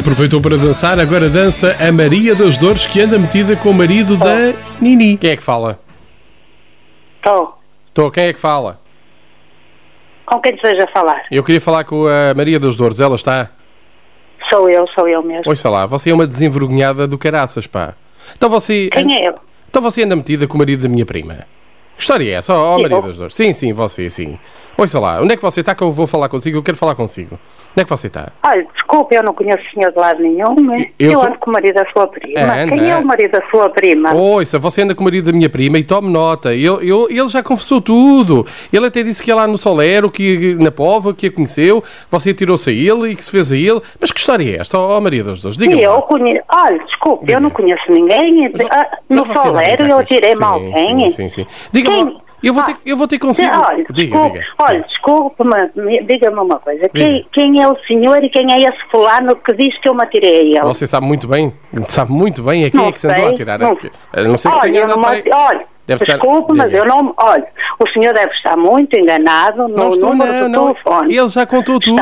Aproveitou para dançar, agora dança a Maria das Dores, que anda metida com o marido da Nini. Quem é que fala? Estou. Quem é que fala? Com quem deseja falar? Eu queria falar com a Maria das Dores, ela está? Sou eu mesmo. Ouça lá, você é uma desenvergonhada do caraças, pá. Então você... Quem é eu? Então você anda metida com o marido da minha prima. Que história é essa? Maria das Dores. Sim, você, sim. Ouça lá, onde é que você está que eu vou falar consigo? Eu quero falar consigo. Onde é que você está? Olha, desculpe, eu não conheço o senhor de lado nenhum, mas eu ando com o marido da sua prima. Quem é o marido da sua prima? Ouça, você anda com o marido da minha prima e tome nota. Ele já confessou tudo. Ele até disse que ia lá no Solero, que na Póvoa, que a conheceu. Você tirou-se a ele e que se fez a ele. Mas que história é esta? Maria das Dores, diga-me. Eu conheço... Olha, desculpe, diga. Eu não conheço ninguém. No Solero eu tirei-me alguém. Sim. Diga-me... Eu vou ter consigo. Olha, diga. Olha, desculpe, mas diga-me uma coisa. Quem é o senhor e quem é esse fulano que diz que eu me atirei a ele? Você sabe muito bem a quem é que se andou a tirar. Não sei se tenha olha, desculpe, mas eu não... Olha, o senhor deve estar muito enganado no número do telefone. Ele já contou tudo.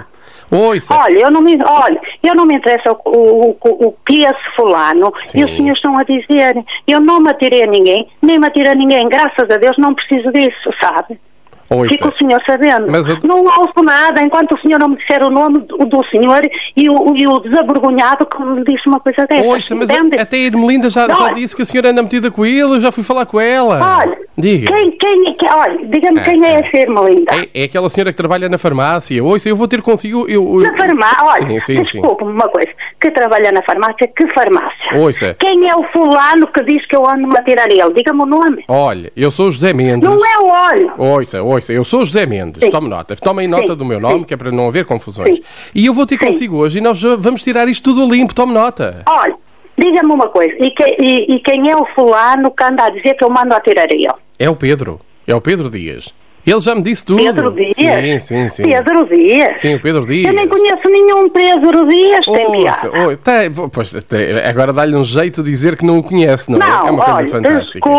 Olha, eu não me interessa o que esse fulano e os senhores estão a dizer. Eu não me atirei a ninguém, nem me atiro a ninguém. Graças a Deus não preciso disso, sabe? Fica o senhor sabendo. Não ouço nada enquanto o senhor não me disser o nome do senhor e o desavergonhado que me disse uma coisa dessa. Mas até a Irmelinda já disse que a senhora anda metida com ele, eu já fui falar com ela. Olha, diga. Diga-me quem é essa Irmelinda. É aquela senhora que trabalha na farmácia. Eu vou ter consigo... Na farmácia? Olha, desculpe-me uma coisa. Que trabalha na farmácia? Que farmácia? Quem é o fulano que diz que eu ando-me a tirar ele? Diga-me o nome. Olha, eu sou o José Mendes. Não é o olho. Eu sou o José Mendes. Tome nota. Tomem nota do meu nome, que é para não haver confusões. E eu vou ter consigo hoje e nós vamos tirar isto tudo limpo. Tome nota. Olha, diga-me uma coisa. E quem é o fulano que anda a dizer que eu mando a tirar ele? É o Pedro. É o Pedro Dias. Ele já me disse tudo. Pedro Dias? Sim. Pedro Dias? Sim, o Pedro Dias. Eu nem conheço nenhum Pedro Dias, tem piada. Agora dá-lhe um jeito de dizer que não o conhece, não é? É uma coisa fantástica.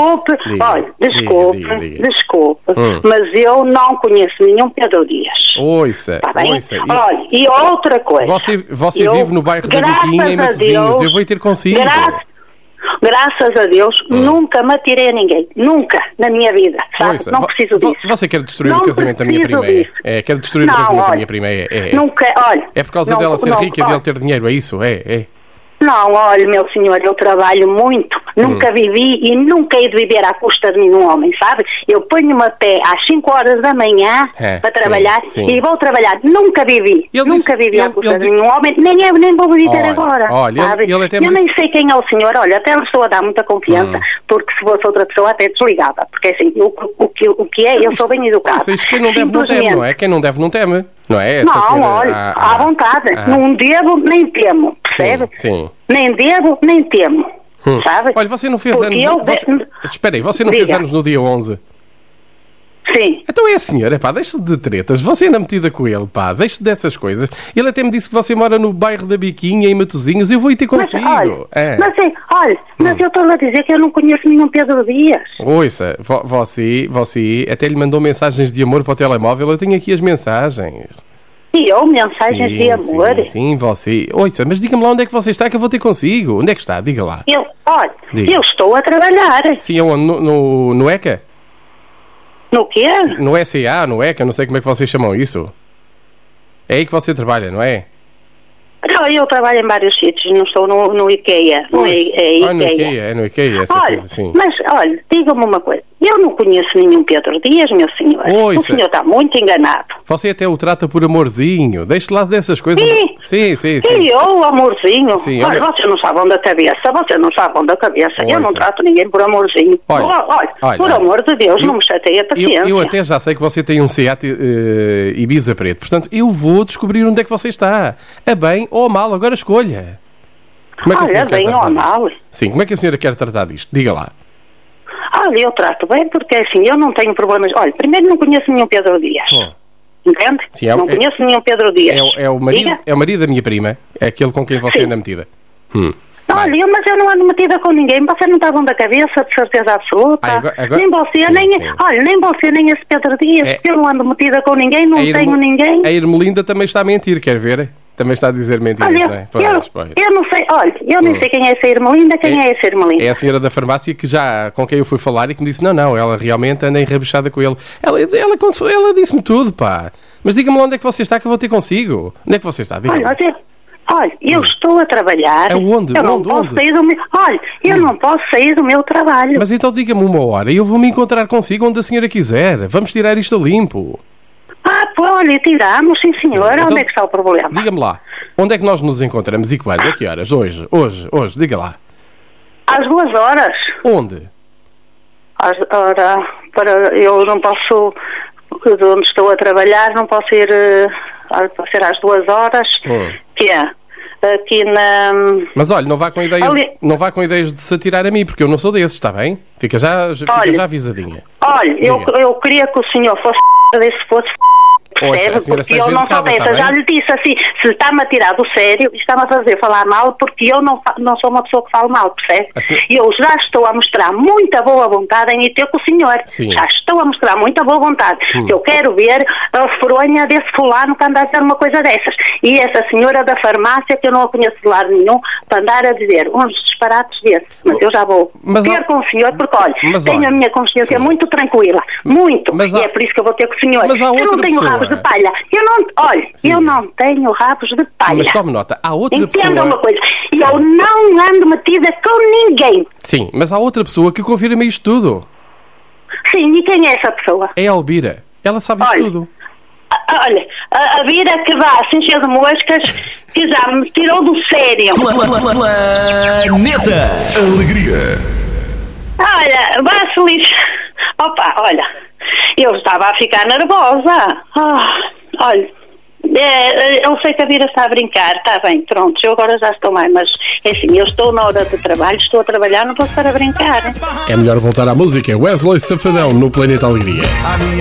Desculpe, mas eu não conheço nenhum Pedro Dias. Ouça. Olha, e outra coisa. Você vive no bairro da Biquinha, em Matosinhos. Eu vou ter consigo. Graças a Deus, nunca me atirei a ninguém. Nunca, na minha vida, sabe? Não preciso disso. Você quer destruir o casamento da minha prima? Quer destruir o casamento da minha prima? Nunca, olha... É por causa dela ser rica e dele ter dinheiro, é isso? Não, olha, meu senhor, eu trabalho muito, nunca vivi e nunca hei de viver à custa de nenhum homem, sabe? Eu ponho-me a pé às 5 horas da manhã para trabalhar e vou trabalhar. Nunca vivi à custa de nenhum homem, nem vou viver agora, sabe? Eu nem sei quem é o senhor, olha, até me estou a dar muita confiança, porque se fosse outra pessoa até desligava, porque assim, o que é, eu sou bem educado. Quem não deve não teme, não é? Quem não deve não teme. Não é? Olha, à vontade. Não devo, nem temo, percebe? Sim. Nem devo, nem temo, sabe? Olha, você não fez anos... Espera aí, você não fez anos no dia 11? Sim. Então é a senhora, deixe de tretas. Você anda metida com ele, deixe dessas coisas. Ele até me disse que você mora no bairro da Biquinha, em Matosinhos. Eu vou ir ter consigo. Mas eu estou a dizer que eu não conheço nenhum Pedro Dias. Ouça, você até lhe mandou mensagens de amor para o telemóvel. Eu tenho aqui as mensagens. E eu? Mensagens de amor? Sim, você. Ouça, mas diga-me lá onde é que você está que eu vou ter consigo. Onde é que está? Diga lá. Eu estou a trabalhar. Sim, onde? No ECA? No quê? No SA, no ECA, não sei como é que vocês chamam isso. É aí que você trabalha, não é? Não, eu trabalho em vários sítios, não estou no IKEA. No IKEA. É no IKEA, essa coisa assim. Mas, olha, diga-me uma coisa. Eu não conheço nenhum Pedro Dias, meu senhor. O senhor está muito enganado. Você até o trata por amorzinho. Deixe lá dessas coisas. Sim. E eu, amorzinho? Sim, olha, você não sabe onde a cabeça. Eu não trato ninguém por amorzinho. Olha, por amor de Deus, não me chateia a paciência. Eu até já sei que você tem um Seat Ibiza preto. Portanto, eu vou descobrir onde é que você está. A bem ou a mal, agora escolha. Como é que a senhora bem ou a mal? Sim, como é que a senhora quer tratar disto? Diga lá. Olha, eu trato bem porque assim, eu não tenho problemas. Olha, primeiro não conheço nenhum Pedro Dias. Entende? Sim, não conheço nenhum Pedro Dias. É o marido da minha prima. É aquele com quem você anda metida. Olha, mas eu não ando metida com ninguém. Você não está bom da cabeça, de certeza absoluta. Nem você, nem você, nem esse Pedro Dias. Eu não ando metida com ninguém, não tenho ninguém. A Irmelinda também está a mentir, quer ver? Também está a dizer mentiras, olha, não é? Eu não sei, olha, eu nem sei quem é essa Irmelinda, é essa Irmelinda? É a senhora da farmácia com quem eu fui falar e que me disse, não, ela realmente anda enrabixada com ele. Ela disse-me tudo, pá. Mas diga-me lá onde é que você está que eu vou ter consigo. Onde é que você está? Diga-me. Olha, eu estou a trabalhar. Aonde? Eu não posso sair do meu... Olha, eu não posso sair do meu trabalho. Mas então diga-me uma hora e eu vou me encontrar consigo onde a senhora quiser. Vamos tirar isto a limpo. Olha, tiramos, sim senhora. Então, onde é que está o problema? Diga-me lá, onde é que nós nos encontramos e quando? A que horas? Hoje, diga lá. Às 2 horas. Onde? Eu não posso... De onde estou a trabalhar, não posso ir... Pode ser às 2 horas. Que é? Aqui na... Mas olha, não vá com ideias de se atirar a mim, porque eu não sou desses, está bem? Fica já avisadinha. Olha, eu queria que o senhor fosse percebe? Porque eu não sou dessa. Já lhe disse assim, se está-me a tirar do sério, está-me a fazer falar mal, porque eu não sou uma pessoa que fala mal, percebe? Assim? E eu já estou a mostrar muita boa vontade em ir ter com o senhor. Sim. Já estou a mostrar muita boa vontade. Eu quero ver a fronha desse fulano que anda a dizer uma coisa dessas. E essa senhora da farmácia, que eu não a conheço de lado nenhum, para andar a dizer uns disparates desses. Mas eu já vou ter com o senhor, porque olha, tenho a minha consciência muito tranquila. Muito. E é por isso que eu vou ter com o senhor. Eu não tenho rabos de palha. Eu não tenho rabos de palha. Mas tome nota, há outra pessoa... Entenda uma coisa, eu não ando metida com ninguém. Sim, mas há outra pessoa que confirma isto tudo. Sim, e quem é essa pessoa? É a Elvira. Ela sabe isto tudo. Olha, a Vira que vá se encher de moscas, que já me tirou do sério. Planeta Alegria. Olha, vá-se lixo. Opa, olha, eu estava a ficar nervosa. Olha, eu sei que a Vira está a brincar, está bem, pronto, eu agora já estou mais, mas é assim, eu estou na hora de trabalho, estou a trabalhar, não posso estar a brincar. É melhor voltar à música. Wesley Safadão no Planeta Alegria.